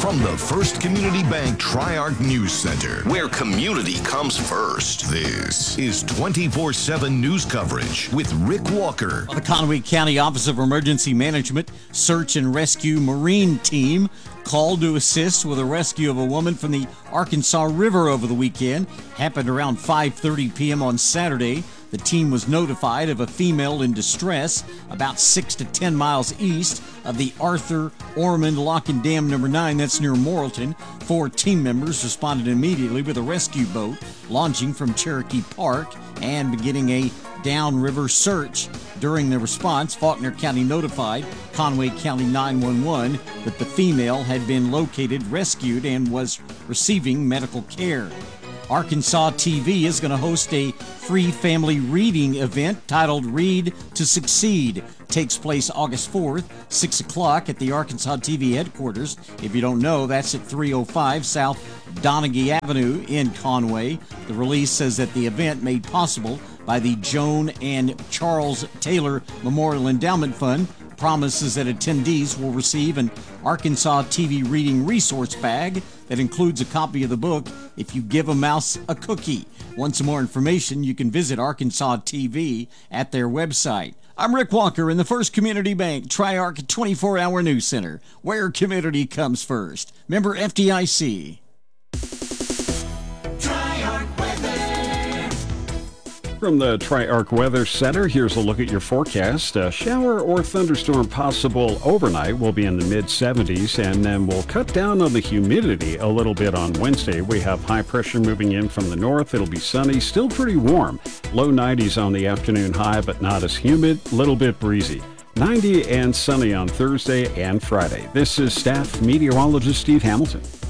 From the First Community Bank Tri-Arc News Center, where community comes first, this is 24/7 news coverage with Rick Walker. The Conway County Office of Emergency Management Search and Rescue Marine Team called to assist with a rescue of a woman from the Arkansas River over the weekend. Happened around 5:30 p.m. on Saturday. The team was notified of a female in distress about 6 to 10 miles east of the Arthur Ormond Lock and Dam number 9. That's near Morrilton. 4 team members responded immediately with a rescue boat launching from Cherokee Park and beginning a downriver search. During the response, Faulkner County notified Conway County 911 that the female had been located, rescued, and was receiving medical care. Arkansas TV is going to host a free family reading event titled Read to Succeed. Takes place August 4th, 6 o'clock at the Arkansas TV headquarters. If you don't know, that's at 305 South Donaghy Avenue in Conway. The release says that the event made possible by the Joan and Charles Taylor Memorial Endowment Fund promises that attendees will receive an Arkansas TV reading resource bag that includes a copy of the book If You Give a Mouse a Cookie. Want some more information, you can visit Arkansas TV at their website. I'm Rick Walker in the First Community Bank Tri-Arc 24-Hour News Center, where community comes first. Member FDIC. From the Tri-Arc Weather Center, here's a look at your forecast. A shower or thunderstorm possible overnight. Will be in the mid-70s, and then we'll cut down on the humidity a little bit on Wednesday. We have high pressure moving in from the north. It'll be sunny, still pretty warm. Low 90s on the afternoon high, but not as humid, little bit breezy. 90 and sunny on Thursday and Friday. This is Staff Meteorologist Steve Hamilton.